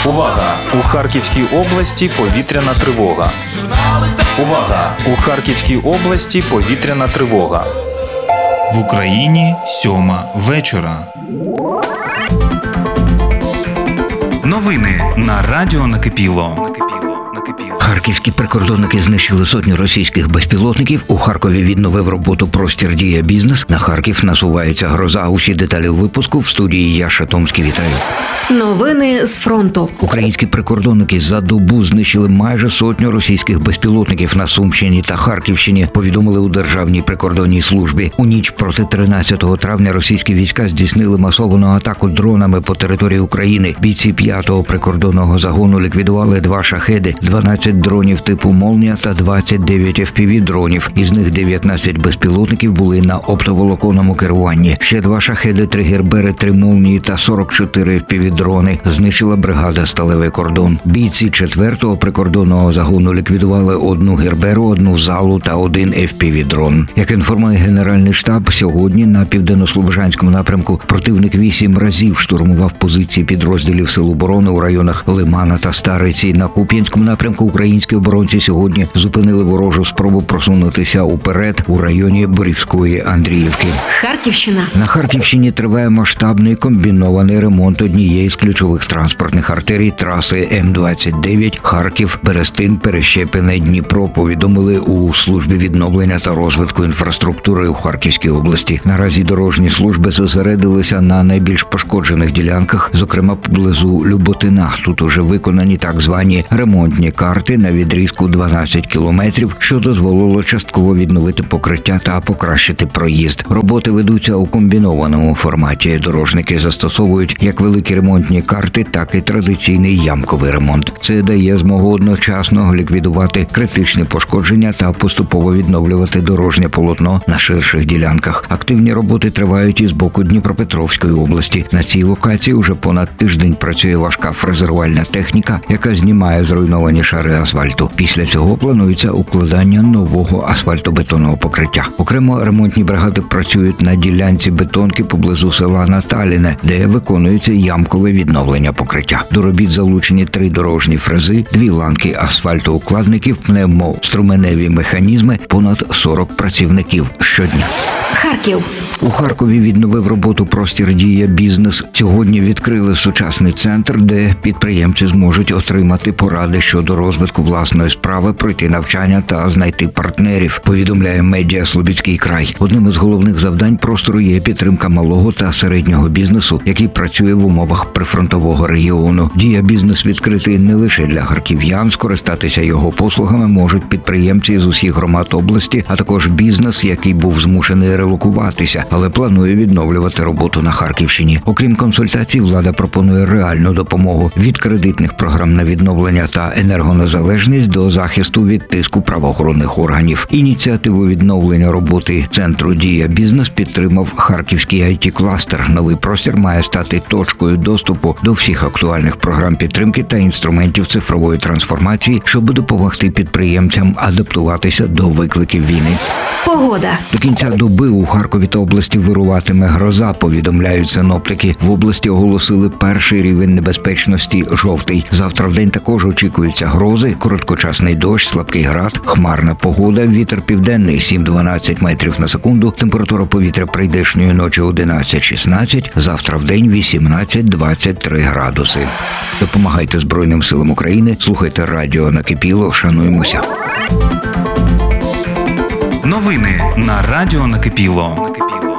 Увага! У Харківській області повітряна тривога. Увага! У Харківській області повітряна тривога. В Україні 7 вечора. Новини на радіо Накипіло. Харківські прикордонники знищили сотню російських безпілотників. У Харкові відновив роботу простір «Дія Бізнес». На Харків насувається гроза. Усі деталі у випуску. В студії я, Шатомський, вітаю. Новини з фронту. Українські прикордонники за добу знищили майже сотню російських безпілотників на Сумщині та Харківщині, повідомили у Державній прикордонній службі. У ніч проти 13 травня російські війська здійснили масовану атаку дронами по території України. Бійці 5-го прикордонного загону ліквідували 2 шахеди, 12 дронів типу «Молнія» та 29 FPV-дронів. Із них 19 безпілотників були на оптоволоконному керуванні. Ще 2 шахеди, 3 гербери, 3 «Молнії» та 44 FPV-дрони знищила бригада «Сталевий кордон». Бійці 4-го прикордонного загону ліквідували 1 герберу, 1 залу та 1 FPV-дрон. Як інформує Генеральний штаб, сьогодні на південно-слобожанському напрямку противник 8 разів штурмував позиції підрозділів Сил оборони у районах Лимана та Стариці. На Куп'янському напрямку українські оборонці сьогодні зупинили ворожу спробу просунутися уперед у районі Борівської Андріївки. Харківщина. На Харківщині триває масштабний комбінований ремонт однієї з ключових транспортних артерій траси М-29 Харків, Берестин, Перещепине, Дніпро, повідомили у службі відновлення та розвитку інфраструктури у Харківській області. Наразі дорожні служби зосередилися на найбільш пошкоджених ділянках, зокрема поблизу Люботина. Тут уже виконані так звані ремонтні карти на відрізку 12 кілометрів, що дозволило частково відновити покриття та покращити проїзд. Роботи ведуться у комбінованому форматі. Дорожники застосовують як великі ремонтні карти, так і традиційний ямковий ремонт. Це дає змогу одночасно ліквідувати критичні пошкодження та поступово відновлювати дорожнє полотно на ширших ділянках. Активні роботи тривають і з боку Дніпропетровської області. На цій локації уже понад тиждень працює важка фрезерувальна техніка, яка знімає зруйновані шари асфальту. Після цього планується укладання нового асфальтобетонного покриття. Окремо ремонтні бригади працюють на ділянці бетонки поблизу села Наталіне, де виконується ямкове відновлення покриття. До робіт залучені 3 дорожні фрези, 2 ланки асфальтоукладників, пневмоструменеві механізми, понад 40 працівників щодня. Харків. У Харкові відновив роботу простір «Дія Бізнес». Сьогодні відкрили сучасний центр, де підприємці зможуть отримати поради щодо розвитку власної справи, пройти навчання та знайти партнерів, повідомляє медіа «Слобідський край». Одним із головних завдань простору є підтримка малого та середнього бізнесу, який працює в умовах прифронтового регіону. «Дія Бізнес» відкритий не лише для харків'ян, скористатися його послугами можуть підприємці з усіх громад області, а також бізнес, який був змушений релокуватися, але планує відновлювати роботу на Харківщині. Окрім консультацій, влада пропонує реальну допомогу – від кредитних програм на відновлення та енергонезалежність до захисту від тиску правоохоронних органів. Ініціативу відновлення роботи центру «Дія Бізнес» підтримав Харківський IT-кластер. Новий простір має стати точкою доступу до всіх актуальних програм підтримки та інструментів цифрової трансформації, щоб допомогти підприємцям адаптуватися до викликів війни. Погода. До кінця доби у Харкові та області вируватиме гроза, повідомляють синоптики. В області оголосили перший рівень небезпечності – жовтий. Завтра вдень також очікуються грози, короткочасний дощ, слабкий град, хмарна погода, вітер південний 7-12 метрів на секунду, температура повітря прийдешньої ночі 11-16, завтра вдень 18-23 градуси. Допомагайте Збройним силам України, слухайте радіо Накипіло, шануємося. Новини на радіо Накипіло.